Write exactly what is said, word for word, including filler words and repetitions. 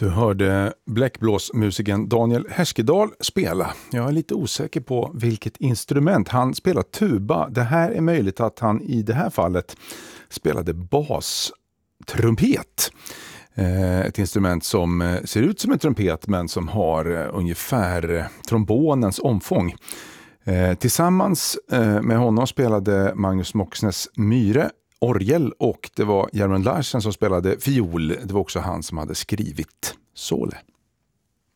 Du hörde bläckblåsmusikern Daniel Härskedal spela. Jag är lite osäker på vilket instrument. Han spelar tuba. Det här är möjligt att han i det här fallet spelade bastrumpet. Ett instrument som ser ut som en trumpet men som har ungefär trombonens omfång. Tillsammans med honom spelade Magnus Moxnes Myre orgel och det var Jermund Larsen som spelade fiol. Det var också han som hade skrivit Såle.